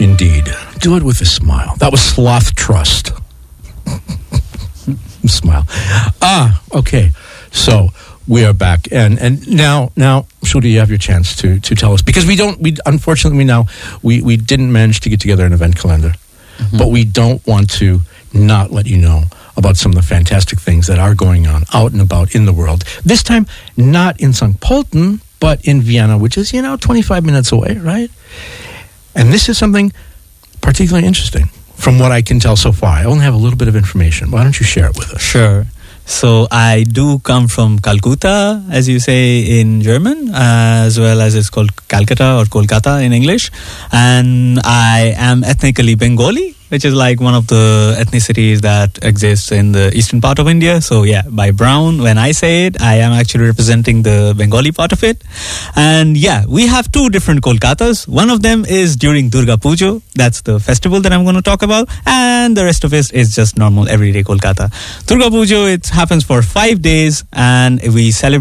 Indeed. Do it with a smile. That was Sloth Trust. Smile. Okay. So we are back, and now, Shruti, you have your chance to tell us, because we unfortunately we didn't manage to get together an event calendar, but we don't want to not let you know about some of the fantastic things that are going on out and about in the world. This time, not in St. Pölten, but in Vienna, which is 25 minutes away, right? And this is something particularly interesting. From what I can tell so far, I only have a little bit of information. Why don't you share it with us? Sure. So I do come from Calcutta, as you say in German, as well as it's called Calcutta or Kolkata in English. And I am ethnically Bengali, which is like one of the ethnicities that exists in the eastern part of India. So yeah, by brown, when I say it, I am actually representing the Bengali part of it. And yeah, we have two different Kolkatas. One of them is during Durga Puja. That's the festival that I'm going to talk about. And the rest of it is just normal everyday Kolkata. Durga Puja, it happens for 5 days, and we celebrate